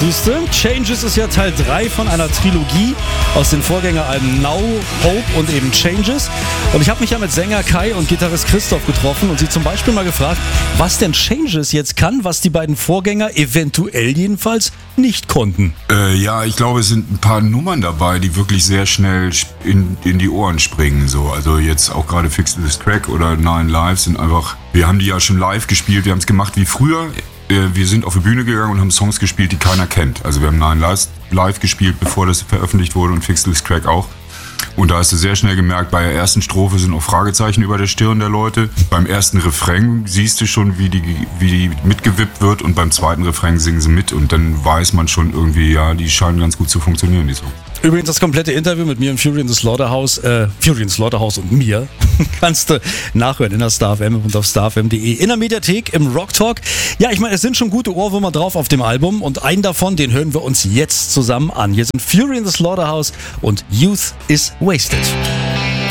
Siehste, Changes ist ja Teil 3 von einer Trilogie aus den Vorgängeralben Now, Hope und eben Changes. Und ich habe mich ja mit Sänger Kai und Gitarrist Christoph getroffen und sie zum Beispiel mal gefragt, was denn Changes jetzt kann, was die beiden Vorgänger eventuell jedenfalls nicht konnten. Ja, ich glaube, es sind ein paar Nummern dabei, die wirklich sehr schnell in die Ohren springen. So. Also jetzt auch gerade Fix This Track oder Nine Lives sind einfach, wir haben die ja schon live gespielt, wir haben es gemacht wie früher. Wir sind auf die Bühne gegangen und haben Songs gespielt, die keiner kennt. Also wir haben Nine Lives live gespielt, bevor das veröffentlicht wurde und Fix This Track auch. Und da hast du sehr schnell gemerkt, bei der ersten Strophe sind auch Fragezeichen über der Stirn der Leute. Beim ersten Refrain siehst du schon, wie die mitgewippt wird und beim zweiten Refrain singen sie mit und dann weiß man schon irgendwie, ja, die scheinen ganz gut zu funktionieren, die Songs. Übrigens das komplette Interview mit mir und Fury in the Slaughterhouse und mir kannst du nachhören in der Star FM und auf starfm.de in der Mediathek im Rock Talk. Ja, ich meine, es sind schon gute Ohrwürmer drauf auf dem Album und einen davon, den hören wir uns jetzt zusammen an. Hier sind Fury in the Slaughterhouse und Youth is Wasted.